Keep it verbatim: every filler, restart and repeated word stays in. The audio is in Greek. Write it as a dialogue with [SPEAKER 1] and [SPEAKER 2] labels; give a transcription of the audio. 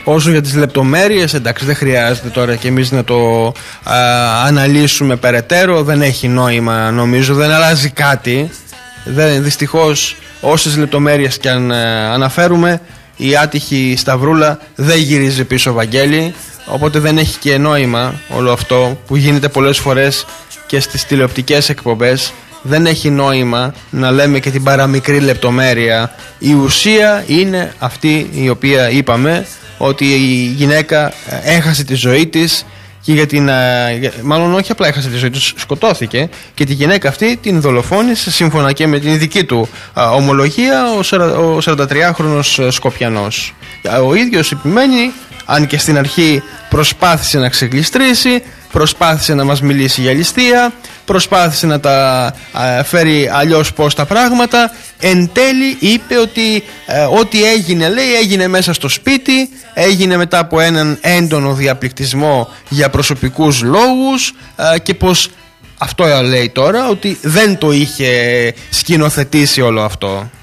[SPEAKER 1] Όσο για τις λεπτομέρειες, εντάξει, δεν χρειάζεται τώρα και εμείς να το α, αναλύσουμε περαιτέρω. Δεν έχει νόημα, νομίζω, δεν αλλάζει κάτι. Δεν, δυστυχώς, όσες λεπτομέρειες και αν α, αναφέρουμε, η άτυχη Σταυρούλα δεν γυρίζει πίσω, Βαγγέλη. Οπότε δεν έχει και νόημα όλο αυτό που γίνεται πολλές φορές και στις τηλεοπτικές εκπομπές. Δεν έχει νόημα να λέμε και την παραμικρή λεπτομέρεια. Η ουσία είναι αυτή η οποία είπαμε, ότι η γυναίκα έχασε τη ζωή της και για την, μάλλον όχι απλά έχασε τη ζωή της, σκοτώθηκε, και τη γυναίκα αυτή την δολοφόνησε σύμφωνα και με την δική του ομολογία ο σαραντατριάχρονος Σκοπιανός. Ο ίδιος επιμένει, αν και στην αρχή προσπάθησε να ξεγλιστρήσει, προσπάθησε να μας μιλήσει για ληστεία, προσπάθησε να τα α, φέρει αλλιώς πώς τα πράγματα, εν τέλει είπε ότι ε, ό,τι έγινε, λέει, έγινε μέσα στο σπίτι, έγινε μετά από έναν έντονο διαπληκτισμό για προσωπικούς λόγους, ε, και πως αυτό λέει τώρα, ότι δεν το είχε σκηνοθετήσει όλο αυτό.